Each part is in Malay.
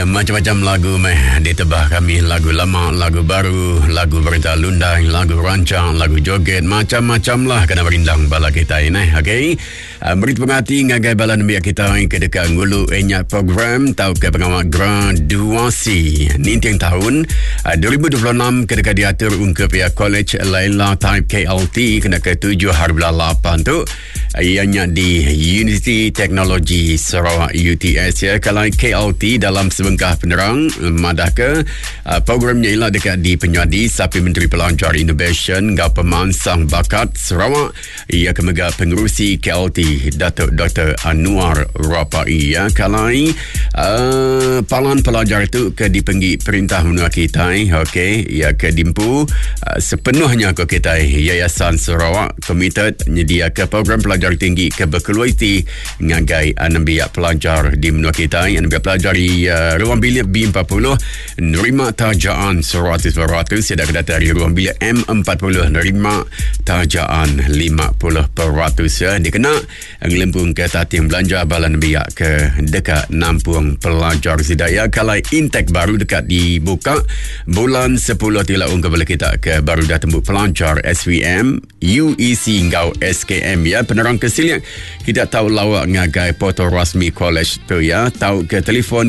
macam-macam lagu ditebah kami, lagu lama, lagu baru, lagu berita lundang, lagu rancang, lagu joget, macam-macam lah kena berindang bala kita ini. Okey, beri pengerti ngagai bala nabi kita yang kedekat ngulu enyak program tau ke pengawal graduasi nintiang tahun 2026 kedekat diatur ungkap ya College Laila Type KLT kena ke 7 hari bulan 8 tu ianya di University Teknologi Sarawak UTS ya. Kalau KLT dalam sebengkah penerang madah ke programnya ialah dekat di Penyuadi Sapi Menteri Pelancar Innovation Gau Pemansang Bakat Sarawak. Ia kemega pengerusi KLT Datuk Dr. Anwar Rapai ya. Kalau palan pelajar itu ke dipenggi perintah menua kita okey ia ke dimpu sepenuhnya ke kita Yayasan Sarawak committed nyedia ke program pelajar tinggi ke berkualiti ngagai anambiak pelajar di menua kita yang anambiak pelajar di ruang bilik B40 nerima tajaan 100% sedang kedata di ruang bilik M40 nerima tajaan 50% ya. Dikena ngelempung ke tatih belanja balan biak ke dekat nampung pelajar sedaya. Kalau intake baru dekat dibuka bulan 10 tila ungkap boleh kita ke baru dah tembuk pelajar SVM UEC ngau SKM ya. Penerang kesilian kita tahu lawak ngagai portal rasmi college tu ya. Tahu ke telefon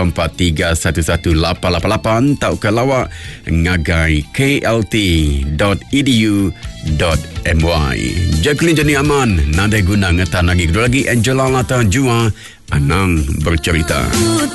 0843118888 tahu ke lawak ngagai klt.edu.my. Jacqueline Jani Aman nadai guna ngetan lagi kedua lagi Angela Lata Jua Anang bercerita.